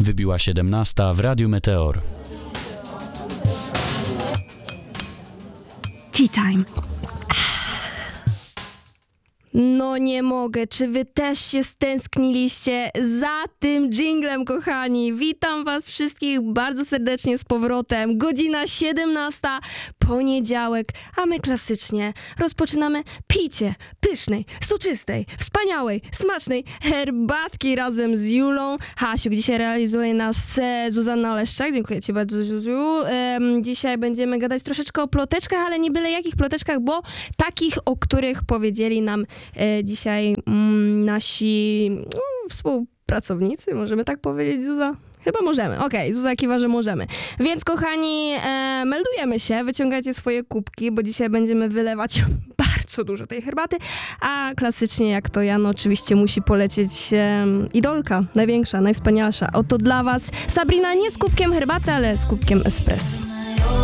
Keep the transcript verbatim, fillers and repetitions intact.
Wybiła siedemnasta w Radiu Meteor. Tea time. No nie mogę, czy wy też się stęskniliście za tym dżinglem, kochani? Witam was wszystkich bardzo serdecznie z powrotem. Godzina siedemnasta, poniedziałek, a my klasycznie rozpoczynamy picie pysznej, soczystej, wspaniałej, smacznej herbatki razem z Julą. Hasiu, dzisiaj realizuje nas e, Zuzanna Oleszczak. Dziękuję ci bardzo, Zuziu. E, dzisiaj będziemy gadać troszeczkę o ploteczkach, ale nie byle jakich ploteczkach, bo takich, o których powiedzieli nam E, dzisiaj mm, nasi mm, współpracownicy, możemy tak powiedzieć, Zuza? Chyba możemy. Okej, okay, Zuza kiwa, że możemy. Więc kochani, e, meldujemy się, wyciągajcie swoje kubki, bo dzisiaj będziemy wylewać bardzo dużo tej herbaty, a klasycznie jak to ja, no oczywiście musi polecieć e, idolka, największa, najwspanialsza. Oto dla was Sabrina nie z kubkiem herbaty, ale z kubkiem espresso.